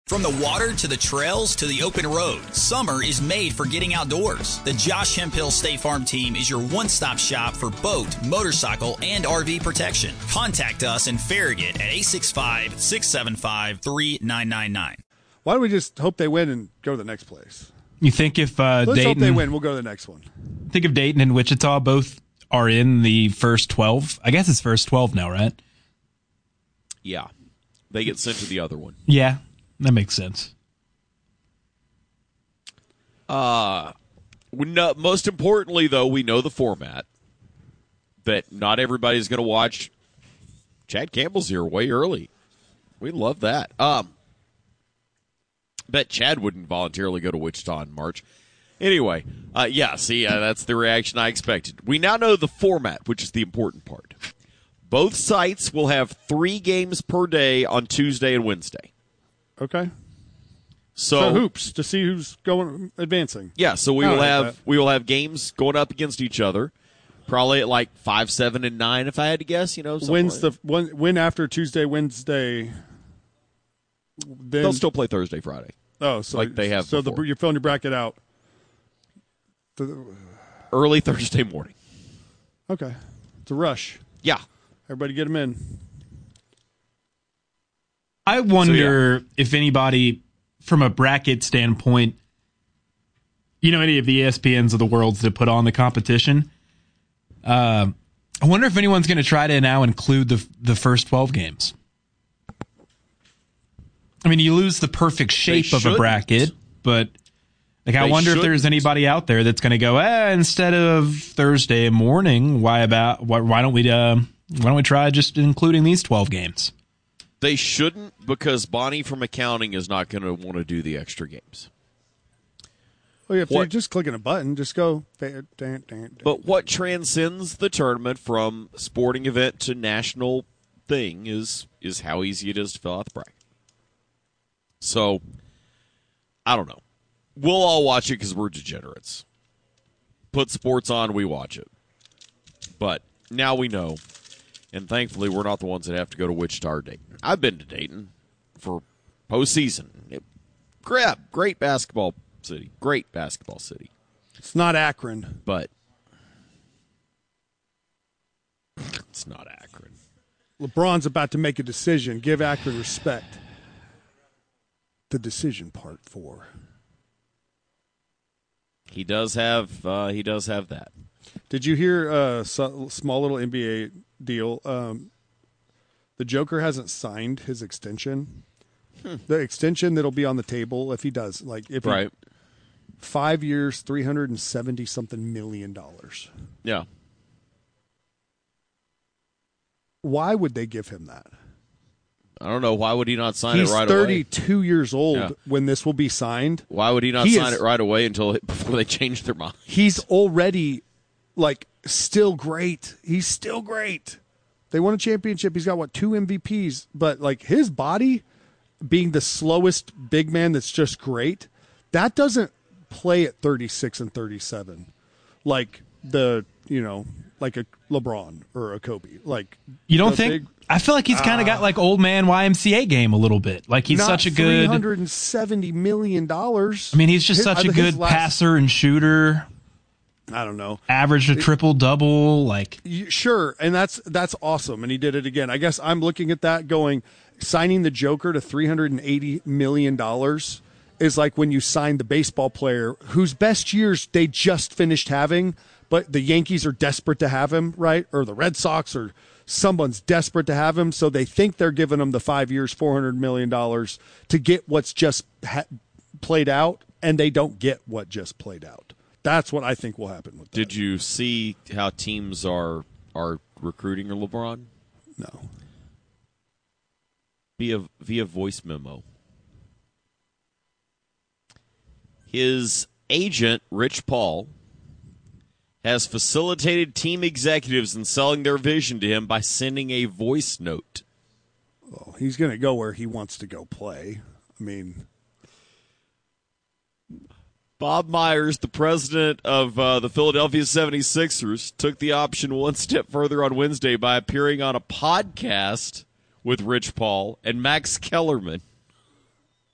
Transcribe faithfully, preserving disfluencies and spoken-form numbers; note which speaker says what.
Speaker 1: From the water to the trails to the open road, summer is made for getting outdoors. The Josh Hemphill State Farm team is your one-stop shop for boat, motorcycle, and R V protection. Contact us in Farragut at eight six five, six seven five, three nine nine nine.
Speaker 2: Why don't we just hope they win and go to the next place?
Speaker 3: You think if uh,
Speaker 2: Let's
Speaker 3: Dayton,
Speaker 2: hope they win, we'll go to the next one.
Speaker 3: Think if Dayton and Wichita both are in the first twelve. I guess it's first twelve now, right?
Speaker 4: Yeah. They get sent to the other one.
Speaker 3: Yeah. That makes sense.
Speaker 4: Uh, we know, most importantly, though, we know the format. That not everybody's going to watch. Chad Campbell's here way early. We love that. Um, bet Chad wouldn't voluntarily go to Wichita in March. Anyway, uh, yeah, see, uh, that's the reaction I expected. We now know the format, which is the important part. Both sites will have three games per day on Tuesday and Wednesday.
Speaker 2: Okay.
Speaker 4: So,
Speaker 2: so hoops to see who's going advancing.
Speaker 4: Yeah, so we
Speaker 2: I
Speaker 4: will
Speaker 2: like
Speaker 4: have
Speaker 2: that.
Speaker 4: we will have games going up against each other, probably at like five, seven, and nine. If I had to guess, you know,
Speaker 2: When's
Speaker 4: like
Speaker 2: the win, win after Tuesday, Wednesday? Then,
Speaker 4: they'll still play Thursday, Friday.
Speaker 2: Oh, so
Speaker 4: like they have.
Speaker 2: So the, you're filling your bracket out the,
Speaker 4: early Thursday morning.
Speaker 2: Okay, it's a rush.
Speaker 4: Yeah,
Speaker 2: everybody get them in.
Speaker 3: I wonder
Speaker 4: so, yeah.
Speaker 3: if anybody, from a bracket standpoint, you know, any of the E S P Ns of the world that put on the competition. Uh, I wonder if anyone's going to try to now include the the first twelve games. I mean, you lose the perfect shape of a bracket, but like, I
Speaker 4: They
Speaker 3: wonder
Speaker 4: shouldn't.
Speaker 3: if there's anybody out there that's going to go, eh, instead of Thursday morning, why about why, why don't we uh, why don't we try just including these twelve games?
Speaker 4: They shouldn't, because Bonnie from accounting is not going to want to do the extra games.
Speaker 2: Well, if
Speaker 4: What-
Speaker 2: you're just clicking a button, just go. Dan, dan, dan.
Speaker 4: But what transcends the tournament from sporting event to national thing is is how easy it is to fill out the bracket. So, I don't know. We'll all watch it because we're degenerates. Put sports on, we watch it. But now we know, and thankfully we're not the ones that have to go to Wichita or Dayton. I've been to Dayton for postseason. It, great, great basketball city. Great basketball city.
Speaker 2: It's not Akron.
Speaker 4: But it's not Akron.
Speaker 2: LeBron's about to make a decision. Give Akron respect. The decision part four.
Speaker 4: He does have. Uh, he does have that.
Speaker 2: Did you hear a uh, small little N B A deal? Um, the Joker hasn't signed his extension. Hmm. The extension that'll be on the table if he does, like if he,
Speaker 4: Right.
Speaker 2: five years, three hundred and seventy something million dollars.
Speaker 4: Yeah.
Speaker 2: Why would they give him that?
Speaker 4: I don't know. Why would he not sign
Speaker 2: He's
Speaker 4: it right
Speaker 2: thirty-two
Speaker 4: away?
Speaker 2: years old
Speaker 4: Yeah.
Speaker 2: when this will be signed.
Speaker 4: Why would he not
Speaker 2: He
Speaker 4: sign
Speaker 2: is-
Speaker 4: it right away until before they change their mind?
Speaker 2: He's already, like, still great. He's still great. They won a championship. He's got, what, two M V Ps. But, like, his body being the slowest big man that's just great, that doesn't play at thirty-six and thirty-seven. Like the, you know, like a LeBron or a Kobe. Like,
Speaker 3: You don't
Speaker 2: the
Speaker 3: think?
Speaker 2: big-
Speaker 3: I feel like he's kind of got like old man Y M C A game a little bit. Like he's
Speaker 2: not
Speaker 3: such a
Speaker 2: three
Speaker 3: good.
Speaker 2: hundred seventy million dollars.
Speaker 3: I mean, he's just
Speaker 2: His-
Speaker 3: such
Speaker 2: I
Speaker 3: a
Speaker 2: think
Speaker 3: good
Speaker 2: his last-
Speaker 3: passer and shooter.
Speaker 2: I don't know.
Speaker 3: Averaged a triple double. Like
Speaker 2: You- Sure, and that's that's awesome, and he did it again. I guess I'm looking at that going, signing the Joker to three hundred eighty million dollars is like when you sign the baseball player whose best years they just finished having, but the Yankees are desperate to have him, right? Or the Red Sox, or someone's desperate to have him, so they think they're giving him the five years, four hundred million dollars to get what's just ha- played out, and they don't get what just played out. That's what I think will happen with that.
Speaker 4: Did you see how teams are are recruiting LeBron?
Speaker 2: No.
Speaker 4: Via via voice memo. His agent, Rich Paul, has facilitated team executives in selling their vision to him by sending a voice note.
Speaker 2: Well, he's going to go where he wants to go play. I mean,
Speaker 4: Bob Myers, the president of uh, the Philadelphia seventy-sixers, took the option one step further on Wednesday by appearing on a podcast with Rich Paul and Max Kellerman.